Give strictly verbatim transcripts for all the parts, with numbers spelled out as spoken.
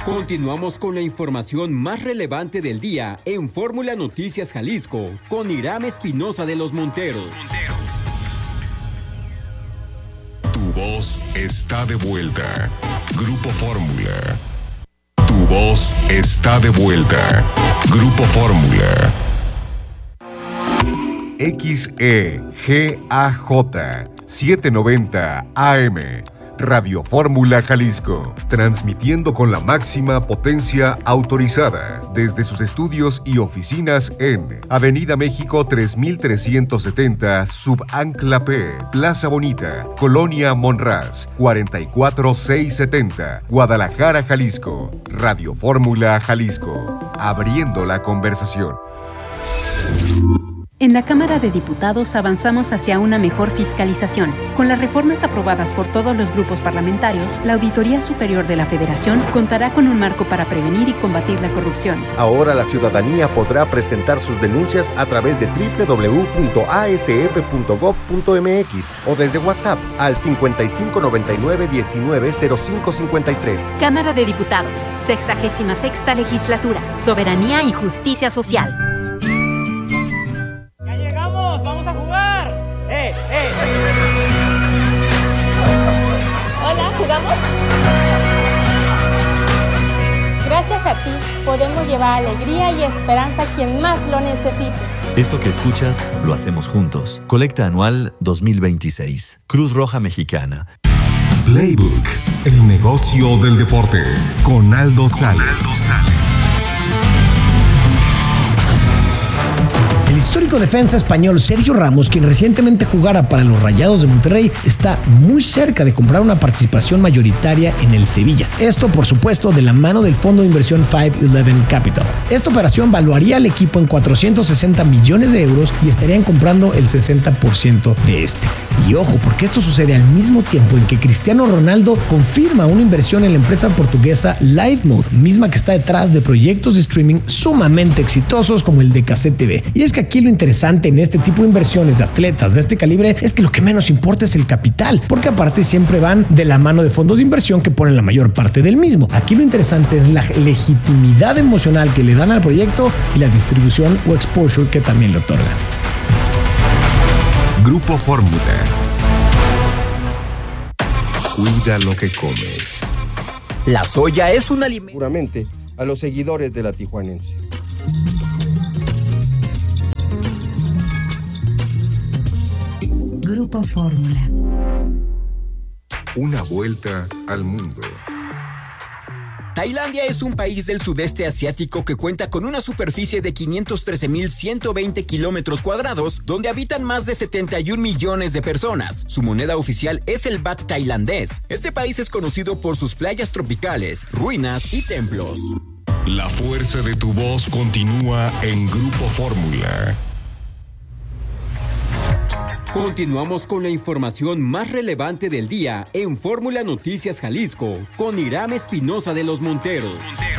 Continuamos con la información más relevante del día en Fórmula Noticias Jalisco con Iram Espinosa de los Monteros. Tu voz está de vuelta. Grupo Fórmula. Tu voz está de vuelta. Grupo Fórmula. X E G A J setecientos noventa A M. Radio Fórmula Jalisco, transmitiendo con la máxima potencia autorizada desde sus estudios y oficinas en Avenida México tres mil trescientos setenta, Subancla P, Plaza Bonita, Colonia Monraz, cuarenta y cuatro mil seiscientos setenta, Guadalajara, Jalisco. Radio Fórmula Jalisco, abriendo la conversación. En la Cámara de Diputados avanzamos hacia una mejor fiscalización. Con las reformas aprobadas por todos los grupos parlamentarios, la Auditoría Superior de la Federación contará con un marco para prevenir y combatir la corrupción. Ahora la ciudadanía podrá presentar sus denuncias a través de doble u doble u doble u punto a s f punto gob punto m x o desde WhatsApp al cincuenta y cinco noventa y nueve diecinueve cero cinco cincuenta y tres. Cámara de Diputados, sexagésima sexta legislatura, soberanía y justicia social. ¡Eh, eh! Hola, ¿jugamos? Gracias a ti podemos llevar alegría y esperanza a quien más lo necesite. Esto que escuchas lo hacemos juntos. Colecta anual dos mil veintiséis. Cruz Roja Mexicana. Playbook, el negocio del deporte, con Aldo Sales. El histórico defensa español Sergio Ramos, quien recientemente jugara para los Rayados de Monterrey, está muy cerca de comprar una participación mayoritaria en el Sevilla. Esto, por supuesto, de la mano del fondo de inversión cinco once Capital. Esta operación valuaría al equipo en cuatrocientos sesenta millones de euros y estarían comprando el sesenta por ciento de este. Y ojo, porque esto sucede al mismo tiempo en que Cristiano Ronaldo confirma una inversión en la empresa portuguesa Livemode, misma que está detrás de proyectos de streaming sumamente exitosos como el de Cassette T V. Y es que aquí lo interesante en este tipo de inversiones de atletas de este calibre es que lo que menos importa es el capital, porque aparte siempre van de la mano de fondos de inversión que ponen la mayor parte del mismo. Aquí lo interesante es la legitimidad emocional que le dan al proyecto y la distribución o exposure que también le otorgan. Grupo Fórmula. Cuida lo que comes. La soya es un alimento. Seguramente a los seguidores de la Tijuanense. Grupo Fórmula. Una vuelta al mundo. Tailandia es un país del sudeste asiático que cuenta con una superficie de quinientos trece mil ciento veinte kilómetros cuadrados, donde habitan más de setenta y un millones de personas. Su moneda oficial es el baht tailandés. Este país es conocido por sus playas tropicales, ruinas y templos. La fuerza de tu voz continúa en Grupo Fórmula. Continuamos con la información más relevante del día en Fórmula Noticias Jalisco con Iram Espinosa de los Monteros.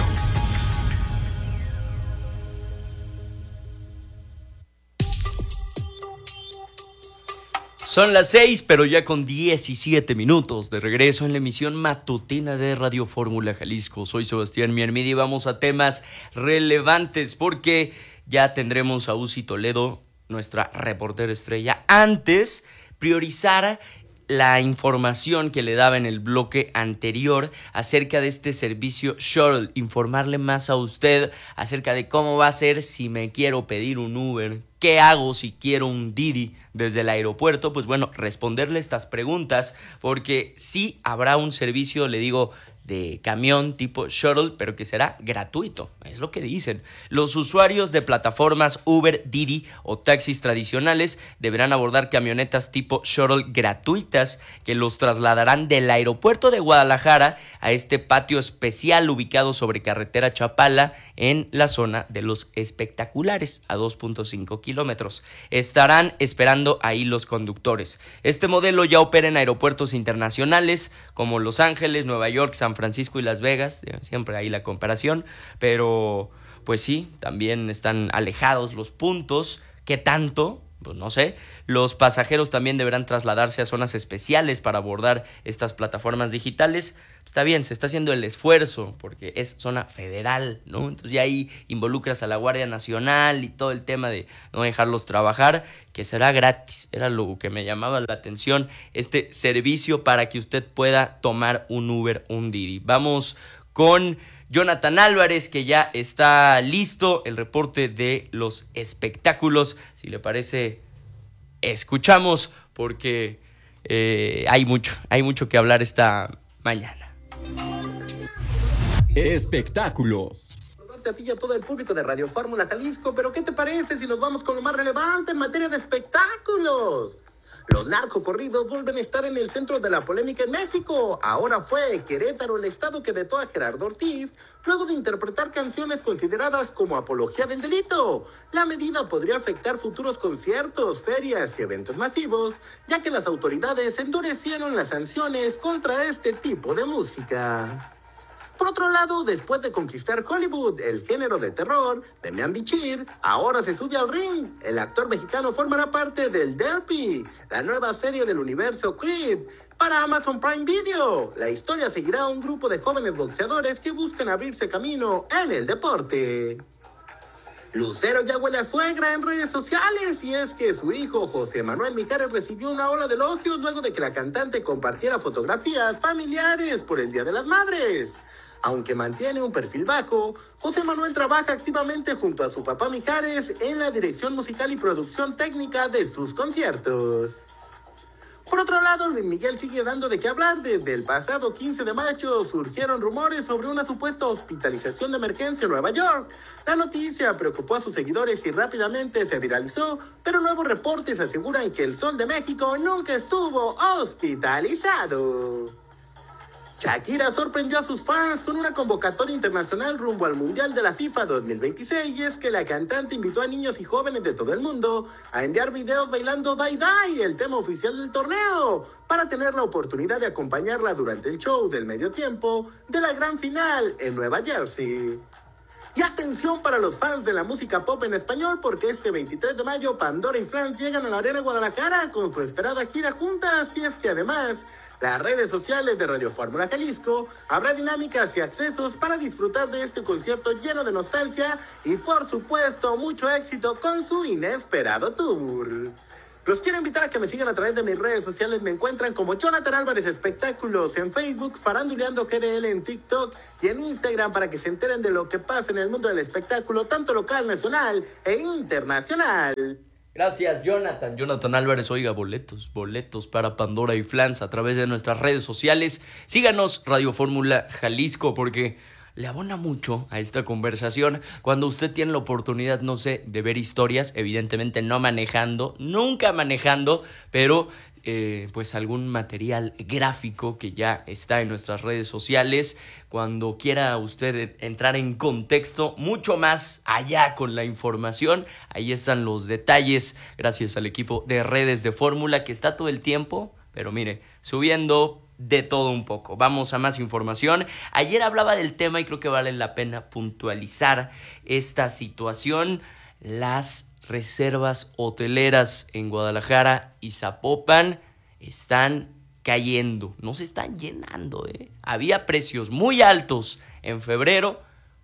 Son las seis, pero ya con diecisiete minutos de regreso en la emisión matutina de Radio Fórmula Jalisco. Soy Sebastián Miermidi y vamos a temas relevantes porque ya tendremos a Uzi Toledo, nuestra reportera estrella. Antes, priorizar la información que le daba en el bloque anterior acerca de este servicio Shuttle, informarle más a usted acerca de cómo va a ser si me quiero pedir un Uber, qué hago si quiero un Didi desde el aeropuerto. Pues bueno, responderle estas preguntas, porque sí habrá un servicio, le digo, de camión tipo shuttle, pero que será gratuito, es lo que dicen. Los usuarios de plataformas Uber, Didi o taxis tradicionales deberán abordar camionetas tipo shuttle gratuitas que los trasladarán del aeropuerto de Guadalajara a este patio especial ubicado sobre carretera Chapala en la zona de los espectaculares a dos punto cinco kilómetros. Estarán esperando ahí los conductores. Este modelo ya opera en aeropuertos internacionales como Los Ángeles, Nueva York, San Francisco y Las Vegas, siempre hay la comparación, pero pues sí, también están alejados los puntos. ¿Qué tanto? pues no sé. Los pasajeros también deberán trasladarse a zonas especiales para abordar estas plataformas digitales. Está bien, se está haciendo el esfuerzo porque es zona federal, ¿no? Entonces ya ahí involucras a la Guardia Nacional y todo el tema de no dejarlos trabajar, que será gratis. Era lo que me llamaba la atención, este servicio para que usted pueda tomar un Uber, un Didi. Vamos con Jonathan Álvarez, que ya está listo, el reporte de los espectáculos. Si le parece, escuchamos porque eh, hay mucho, hay mucho que hablar esta mañana. Espectáculos. A ti y a todo el público de Radio Fórmula Jalisco, pero ¿qué te parece si nos vamos con lo más relevante en materia de espectáculos? Los narcocorridos vuelven a estar en el centro de la polémica en México. Ahora fue Querétaro el estado que vetó a Gerardo Ortiz luego de interpretar canciones consideradas como apología del delito. La medida podría afectar futuros conciertos, ferias y eventos masivos, ya que las autoridades endurecieron las sanciones contra este tipo de música. Por otro lado, después de conquistar Hollywood, el género de terror, Demian Bichir ahora se sube al ring. El actor mexicano formará parte del Derpy, la nueva serie del universo Creed, para Amazon Prime Video. La historia seguirá a un grupo de jóvenes boxeadores que buscan abrirse camino en el deporte. Lucero ya huele a suegra en redes sociales, y es que su hijo José Manuel Mijares recibió una ola de elogios luego de que la cantante compartiera fotografías familiares por el Día de las Madres. Aunque mantiene un perfil bajo, José Manuel trabaja activamente junto a su papá Mijares en la dirección musical y producción técnica de sus conciertos. Por otro lado, Luis Miguel sigue dando de qué hablar. Desde el pasado quince de mayo surgieron rumores sobre una supuesta hospitalización de emergencia en Nueva York. La noticia preocupó a sus seguidores y rápidamente se viralizó, pero nuevos reportes aseguran que el Sol de México nunca estuvo hospitalizado. Shakira sorprendió a sus fans con una convocatoria internacional rumbo al Mundial de la FIFA dos mil veintiséis, y es que la cantante invitó a niños y jóvenes de todo el mundo a enviar videos bailando Dai Dai, el tema oficial del torneo, para tener la oportunidad de acompañarla durante el show del medio tiempo de la gran final en Nueva Jersey. Y atención para los fans de la música pop en español, porque este veintitrés de mayo Pandora y Flans llegan a la Arena Guadalajara con su esperada gira juntas, y es que además las redes sociales de Radio Fórmula Jalisco habrá dinámicas y accesos para disfrutar de este concierto lleno de nostalgia y por supuesto mucho éxito con su inesperado tour. Los quiero invitar a que me sigan a través de mis redes sociales. Me encuentran como Jonathan Álvarez Espectáculos en Facebook, Faranduleando G D L en TikTok y en Instagram, para que se enteren de lo que pasa en el mundo del espectáculo, tanto local, nacional e internacional. Gracias, Jonathan. Jonathan Álvarez, oiga, boletos, boletos para Pandora y Flans a través de nuestras redes sociales. Síganos, Radio Fórmula Jalisco, porque le abona mucho a esta conversación cuando usted tiene la oportunidad, no sé, de ver historias, evidentemente no manejando, nunca manejando, pero eh, pues algún material gráfico que ya está en nuestras redes sociales. Cuando quiera usted entrar en contexto mucho más allá con la información, ahí están los detalles, gracias al equipo de Redes de Fórmula que está todo el tiempo, pero mire, subiendo de todo un poco. Vamos a más información. Ayer hablaba del tema y creo que vale la pena puntualizar esta situación. Las reservas hoteleras en Guadalajara y Zapopan están cayendo, no se están llenando, ¿eh? Había precios muy altos en febrero,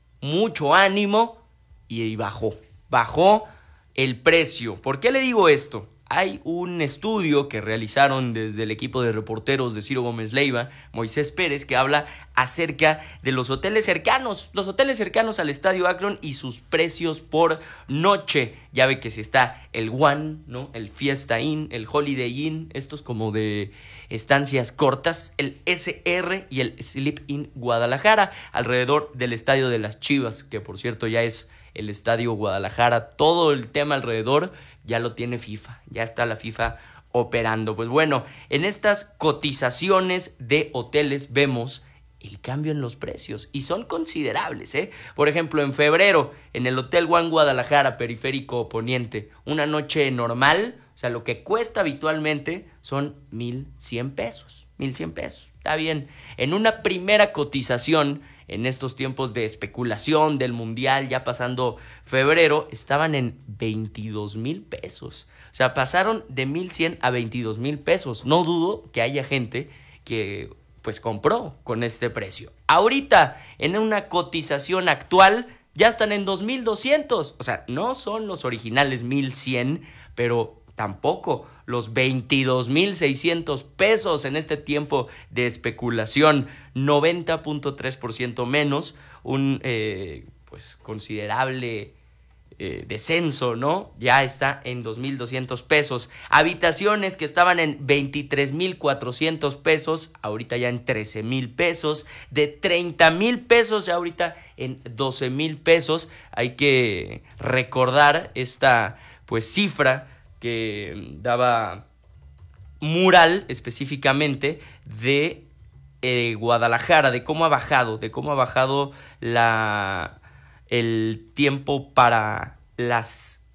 mucho ánimo y bajó, bajó el precio. ¿Por qué le digo esto? Hay un estudio que realizaron desde el equipo de reporteros de Ciro Gómez Leiva, Moisés Pérez, que habla acerca de los hoteles cercanos, los hoteles cercanos al Estadio Akron y sus precios por noche. Ya ve que si está el One, ¿no? El Fiesta Inn, el Holiday Inn, estos como de estancias cortas, el S R y el Sleep Inn Guadalajara, alrededor del Estadio de las Chivas, que por cierto ya es el Estadio Guadalajara. Todo el tema alrededor ya lo tiene FIFA, ya está la FIFA operando. Pues bueno, en estas cotizaciones de hoteles vemos el cambio en los precios y son considerables, ¿eh? Por ejemplo, en febrero, en el Hotel One Guadalajara, Periférico Poniente, una noche normal, o sea, lo que cuesta habitualmente son mil cien pesos, mil cien pesos, está bien. En una primera cotización en estos tiempos de especulación del mundial, ya pasando febrero, estaban en veintidós mil pesos. O sea, pasaron de mil cien a veintidós mil pesos. No dudo que haya gente que pues compró con este precio. Ahorita, en una cotización actual, ya están en dos mil doscientos. O sea, no son los originales mil cien, pero tampoco los veintidós mil seiscientos pesos en este tiempo de especulación, noventa punto tres por ciento menos, un eh, pues considerable eh, descenso, ¿no? Ya está en dos mil doscientos pesos. Habitaciones que estaban en veintitrés mil cuatrocientos pesos, ahorita ya en trece mil pesos, de treinta mil pesos ya ahorita en doce mil pesos. Hay que recordar esta pues cifra que daba Mural específicamente de eh, Guadalajara, de cómo ha bajado, de cómo ha bajado la, el tiempo para las,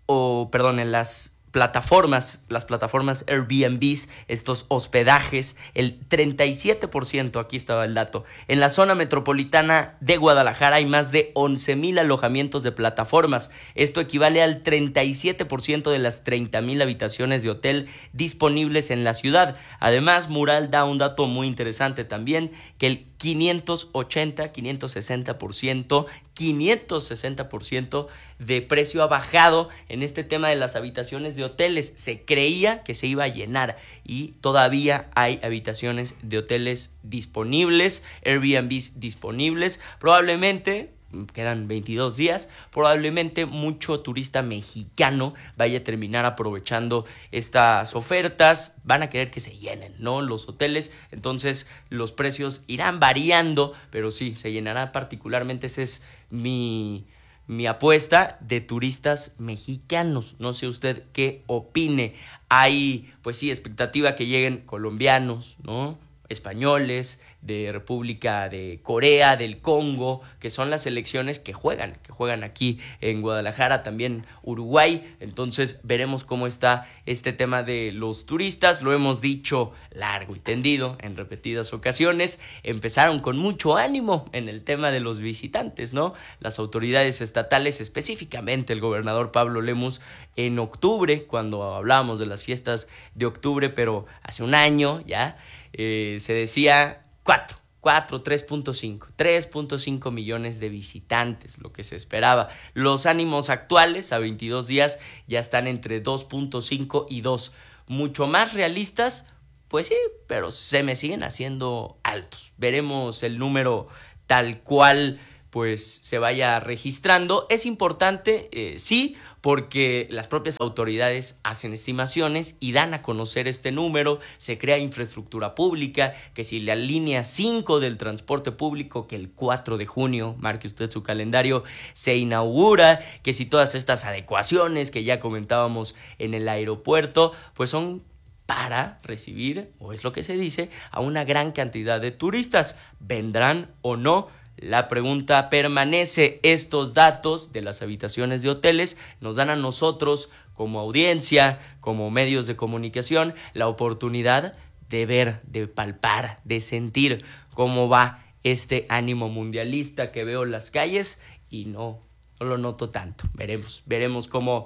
o perdón, en las plataformas, las plataformas Airbnb, estos hospedajes, el treinta y siete por ciento, aquí estaba el dato. En la zona metropolitana de Guadalajara hay más de once mil alojamientos de plataformas. Esto equivale al treinta y siete por ciento de las treinta mil habitaciones de hotel disponibles en la ciudad. Además, Mural da un dato muy interesante también, que el quinientos ochenta, quinientos sesenta por ciento, quinientos sesenta por ciento de precio ha bajado en este tema de las habitaciones de hoteles. Se creía que se iba a llenar y todavía hay habitaciones de hoteles disponibles, Airbnb disponibles. Probablemente, quedan veintidós días, probablemente mucho turista mexicano vaya a terminar aprovechando estas ofertas. Van a querer que se llenen, ¿no?, los hoteles. Entonces los precios irán variando, pero sí, se llenará particularmente. Esa es mi, mi apuesta, de turistas mexicanos. No sé usted qué opine. Hay, pues sí, expectativa que lleguen colombianos, ¿no?, españoles, de República de Corea, del Congo, que son las selecciones que juegan, que juegan aquí en Guadalajara, también Uruguay. Entonces veremos cómo está este tema de los turistas. Lo hemos dicho largo y tendido en repetidas ocasiones. Empezaron con mucho ánimo en el tema de los visitantes, ¿no? Las autoridades estatales, específicamente el gobernador Pablo Lemus, en octubre, cuando hablábamos de las fiestas de octubre, pero hace un año ya, eh, se decía cuatro, cuatro, tres punto cinco, tres punto cinco millones de visitantes, lo que se esperaba. Los ánimos actuales a veintidós días ya están entre dos punto cinco y dos, mucho más realistas, pues sí, pero se me siguen haciendo altos. Veremos el número tal cual pues se vaya registrando. Es importante, eh, sí, porque las propias autoridades hacen estimaciones y dan a conocer este número. Se crea infraestructura pública, que si la línea cinco del transporte público, que el cuatro de junio, marque usted su calendario, se inaugura, que si todas estas adecuaciones que ya comentábamos en el aeropuerto, pues son para recibir, o es lo que se dice, a una gran cantidad de turistas. ¿Vendrán o no? La pregunta permanece. Estos datos de las habitaciones de hoteles nos dan a nosotros, como audiencia, como medios de comunicación, la oportunidad de ver, de palpar, de sentir cómo va este ánimo mundialista que veo en las calles y no, no lo noto tanto. Veremos, veremos cómo,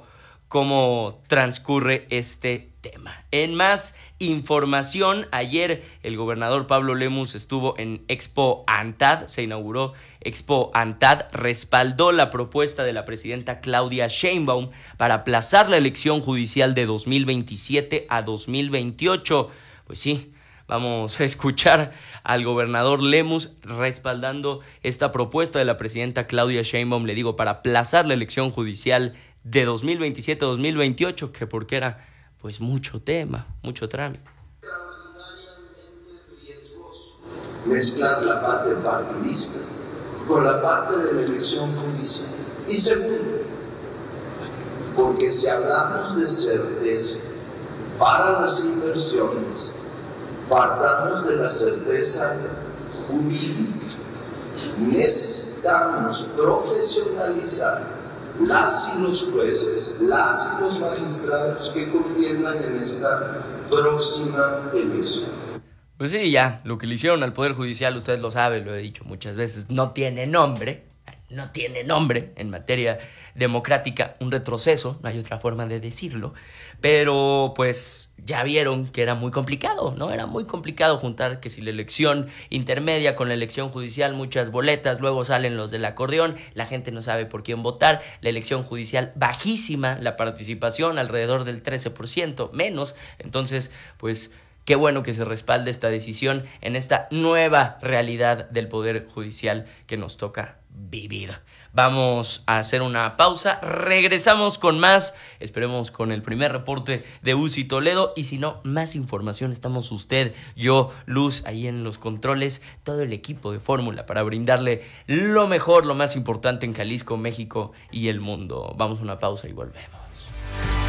cómo transcurre este tema. En más información, ayer el gobernador Pablo Lemus estuvo en Expo ANTAD, se inauguró Expo ANTAD, respaldó la propuesta de la presidenta Claudia Sheinbaum para aplazar la elección judicial de dos mil veintisiete a dos mil veintiocho. Pues sí, vamos a escuchar al gobernador Lemus respaldando esta propuesta de la presidenta Claudia Sheinbaum, le digo, para aplazar la elección judicial de dos mil veintisiete a dos mil veintiocho, que porque era pues mucho tema, mucho trámite. Extraordinariamente riesgoso mezclar la parte partidista con la parte de la elección judicial. Y segundo, porque si hablamos de certeza para las inversiones, partamos de la certeza jurídica. Necesitamos profesionalizar las y los jueces, las y los magistrados que contiendan en esta próxima elección. Pues sí, ya, lo que le hicieron al Poder Judicial, usted lo sabe, lo he dicho muchas veces, no tiene nombre, no tiene nombre en materia democrática, un retroceso, no hay otra forma de decirlo, pero pues ya vieron que era muy complicado, ¿no? Era muy complicado juntar que si la elección intermedia con la elección judicial, muchas boletas, luego salen los del acordeón, la gente no sabe por quién votar, la elección judicial bajísima, la participación alrededor del trece por ciento, menos, entonces pues qué bueno que se respalde esta decisión en esta nueva realidad del Poder Judicial que nos toca vivir. Vamos a hacer una pausa, regresamos con más, esperemos con el primer reporte de U C I Toledo y si no, más información, estamos usted, yo, Luz, ahí en los controles, todo el equipo de Fórmula para brindarle lo mejor, lo más importante en Jalisco, México y el mundo. Vamos a una pausa y volvemos.